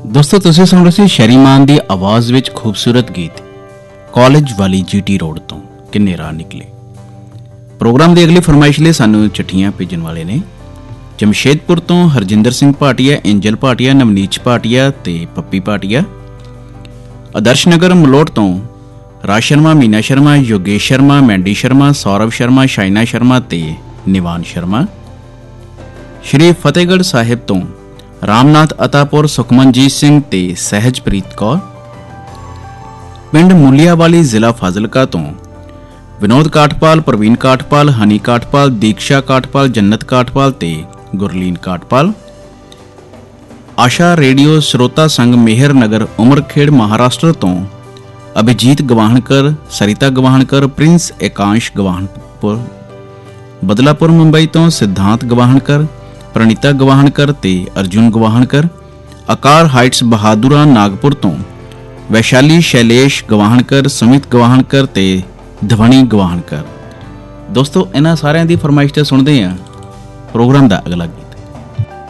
ਦੋਸਤੋ ਤੁਸੀਂ ਸੁਣ ਰਹੇ ਸੀ ਸ਼ਰੀਮਾਨ ਦੀ ਆਵਾਜ਼ ਵਿੱਚ ਖੂਬਸੂਰਤ ਗੀਤ ਕਾਲਜ ਵਾਲੀ ਜੀਟੀ ਰੋਡ ਤੋਂ ਕਿੰਨੇ ਰਾਹ ਨਿਕਲੇ। ਪ੍ਰੋਗਰਾਮ ਦੀ ਅਗਲੀ ਫਰਮਾਇਸ਼ ਲਈ ਸਾਨੂੰ ਚਿੱਠੀਆਂ ਭੇਜਣ ਵਾਲੇ ਨੇ ਜਮਸ਼ੇਦਪੁਰ ਤੋਂ ਹਰਜਿੰਦਰ ਸਿੰਘ ਭਾਟੀਆ, ਐਂਜਲ ਭਾਟੀਆ, ਨਵਨੀਤ ਭਾਟੀਆ ਤੇ ਪੱਪੀ ਭਾਟੀਆ। ਆਦਰਸ਼ ਨਗਰ ਮਲੋਟ ਤੋਂ ਰਾਜ ਸ਼ਰਮਾ, ਮੀਨਾ ਸ਼ਰਮਾ, ਯੋਗੇਸ਼ ਸ਼ਰਮਾ, ਮੈਂਡੀ ਸ਼ਰਮਾ, ਸੌਰਵ ਸ਼ਰਮਾ, ਸ਼ਾਇਨਾ ਸ਼ਰਮਾ ਤੇ ਨਿਵਾਨ ਸ਼ਰਮਾ। ਸ਼੍ਰੀ ਫਤਿਹਗੜ੍ਹ ਸਾਹਿਬ ਤੋਂ ਰਾਮਨਾਥ ਅਤਾਪੁਰ, ਸੁਖਮਨਜੀਤ ਸਿੰਘ ਤੇ ਸਹਿਜਪ੍ਰੀਤ ਕੌਰ। ਪਿੰਡ ਮੁੱਲੀਆਵਾਲੀ, ਜ਼ਿਲ੍ਹਾ ਫਾਜ਼ਿਲਕਾ ਤੋਂ ਵਿਨੋਦ ਕਾਠਪਾਲ, ਪ੍ਰਵੀਨ ਕਾਠਪਾਲ, ਹਨੀ ਕਾਠਪਾਲ, ਦੀਕਸ਼ਾ ਕਾਠਪਾਲ, ਜੰਨਤ ਕਾਠਪਾਲ ਤੇ ਗੁਰਲੀਨ ਕਾਠਪਾਲ। ਆਸ਼ਾ ਰੇਡੀਓ ਸਰੋਤਾ ਸੰਘ ਮੇਹਰ ਨਗਰ, ਉਮਰਖੇੜ, ਮਹਾਰਾਸ਼ਟਰ ਤੋਂ ਅਭਿਜੀਤ ਗਵਾਹਣਕਰ, ਸਰਿਤਾ ਗਵਾਹਣਕਰ, ਪ੍ਰਿੰਸ ਏਕਾਂਸ਼ ਗਵਾਹਣਪੁਰ। ਬਦਲਾਪੁਰ ਮੁੰਬਈ ਤੋਂ ਸਿਧਾਂਤ ਗਵਾਹਣਕਰ, ਪ੍ਰਣੀਤਾ ਗਵਾਹਣਕਰ ਤੇ ਅਰਜੁਨ ਗਵਾਹਣਕਰ। ਆਕਾਰ ਹਾਈਟਸ ਬਹਾਦੁਰਾ ਨਾਗਪੁਰ ਤੋਂ ਵੈਸ਼ਾਲੀ ਸ਼ੈਲੇਸ਼ ਗਵਾਹਣਕਰ, ਸੁਮਿਤ ਗਵਾਹਣਕਰ ਤੇ ਧਵਨੀ ਗਵਾਹਣਕਰ। ਦੋਸਤੋ ਇਹਨਾਂ ਸਾਰਿਆਂ ਦੀ ਫਰਮਾਇਸ਼ ਤੇ ਸੁਣਦੇ ਹਾਂ ਪ੍ਰੋਗਰਾਮ ਦਾ ਅਗਲਾ